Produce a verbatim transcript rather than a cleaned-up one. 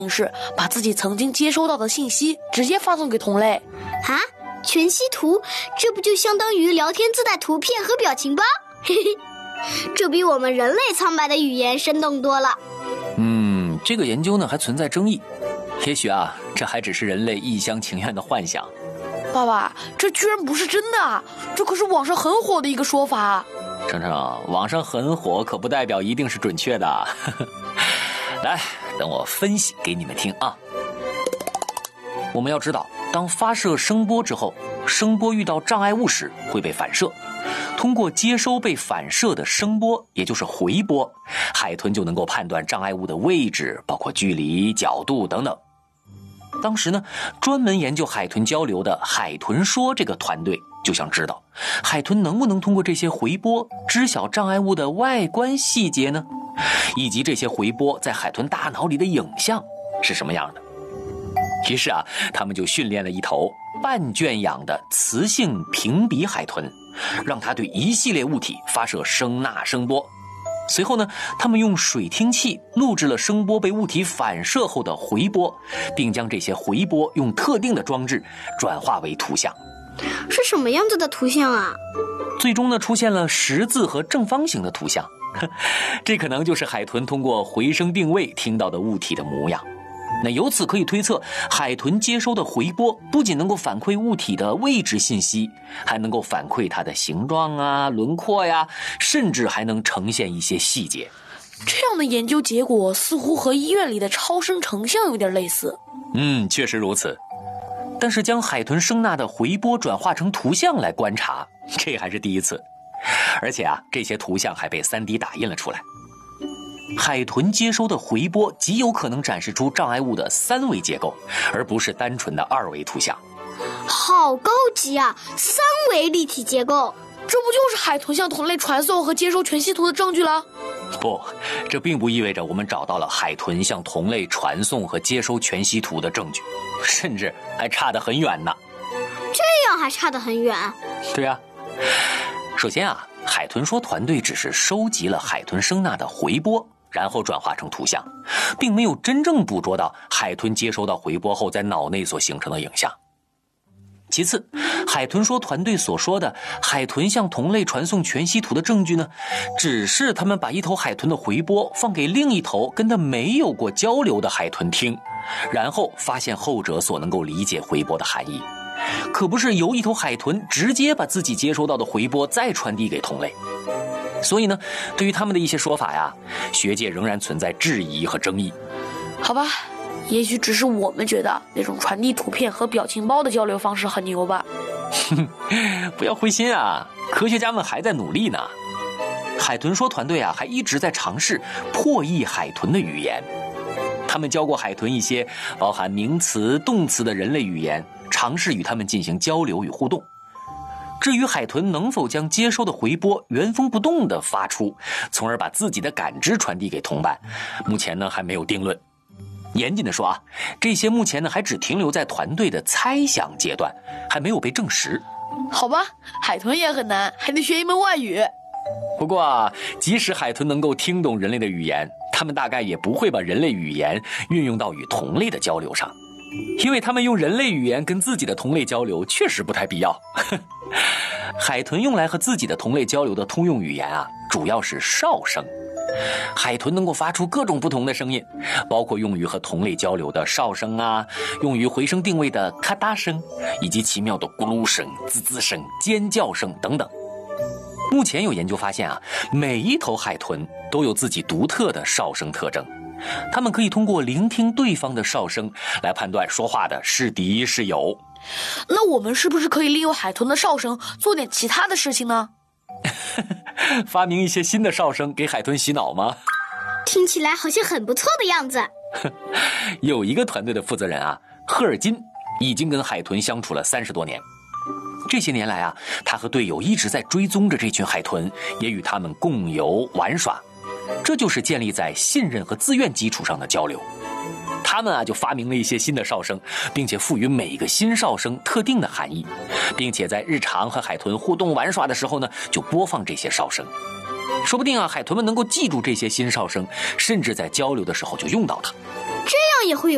式把自己曾经接收到的信息直接发送给同类。 啊，全息图，这不就相当于聊天自带图片和表情包？嘿嘿，这比我们人类苍白的语言生动多了。 嗯，这个研究呢还存在争议，也许啊，这还只是人类一厢情愿的幻想。 爸爸，这居然不是真的啊！这可是网上很火的一个说法。 程程，网上很火可不代表一定是准确的。来，等我分析给你们听啊。我们要知道，当发射声波之后，声波遇到障碍物时会被反射，通过接收被反射的声波，也就是回波，海豚就能够判断障碍物的位置，包括距离、角度等等。当时呢，专门研究海豚交流的海豚说这个团队就想知道，海豚能不能通过这些回波知晓障碍物的外观细节呢？以及这些回波在海豚大脑里的影像是什么样的？于是啊，他们就训练了一头半圈养的雌性平鼻海豚，让它对一系列物体发射声呐声波。随后呢，他们用水听器录制了声波被物体反射后的回波，并将这些回波用特定的装置转化为图像。 是什么样子的图像啊？ 最终呢，出现了十字和正方形的图像。这可能就是海豚通过回声定位听到的物体的模样。那由此可以推测，海豚接收的回波不仅能够反馈物体的位置信息，还能够反馈它的形状啊、轮廓呀，甚至还能呈现一些细节。 这样的研究结果似乎和医院里的超声成像有点类似。 嗯，确实如此。但是将海豚声呐的回波转化成图像来观察，这还是第一次。而且啊，这些图像还被 三 D 打印了出来。海豚接收的回波极有可能展示出障碍物的三维结构，而不是单纯的二维图像。 好高级啊，三维立体结构， 这不就是海豚向同类传送和接收全息图的证据了？ 不，这并不意味着我们找到了海豚向同类传送和接收全息图的证据，甚至还差得很远呢。 这样还差得很远？ 对啊。首先啊，海豚说团队只是收集了海豚声呐的回波，然后转化成图像，并没有真正捕捉到海豚接收到回波后在脑内所形成的影像。其次，海豚说团队所说的海豚向同类传送全息图的证据呢，只是他们把一头海豚的回波放给另一头跟它没有过交流的海豚听，然后发现后者所能够理解回波的含义，可不是由一头海豚直接把自己接收到的回波再传递给同类。所以呢，对于他们的一些说法呀，学界仍然存在质疑和争议。 好吧，也许只是我们觉得那种传递图片和表情包的交流方式很牛吧。 不要灰心啊，科学家们还在努力呢。海豚说团队啊，还一直在尝试破译海豚的语言。他们教过海豚一些包含名词、动词的人类语言，尝试与他们进行交流与互动。至于海豚能否将接收的回波原封不动地发出，从而把自己的感知传递给同伴，目前呢还没有定论。严谨的说啊，这些目前呢还只停留在团队的猜想阶段，还没有被证实。 好吧，海豚也很难，还得学一门外语。 不过啊，即使海豚能够听懂人类的语言，他们大概也不会把人类语言运用到与同类的交流上，因为他们用人类语言跟自己的同类交流确实不太必要。海豚用来和自己的同类交流的通用语言啊，主要是哨声。海豚能够发出各种不同的声音，包括用于和同类交流的哨声啊，用于回声定位的咔嗒声，以及奇妙的咕噜声、滋滋声、尖叫声等等。目前有研究发现啊，每一头海豚都有自己独特的哨声特征，它们可以通过聆听对方的哨声来判断说话的是敌是友。 那我们是不是可以利用海豚的哨声做点其他的事情呢？ 发明一些新的哨声给海豚洗脑吗？ 听起来好像很不错的样子。 有一个团队的负责人啊，赫尔金已经跟海豚相处了三十多年。这些年来啊，他和队友一直在追踪着这群海豚，也与他们共游玩耍。这就是建立在信任和自愿基础上的交流。他们啊就发明了一些新的哨声，并且赋予每个新哨声特定的含义，并且在日常和海豚互动玩耍的时候呢，就播放这些哨声。说不定啊，海豚们能够记住这些新哨声，甚至在交流的时候就用到它。 这样也会有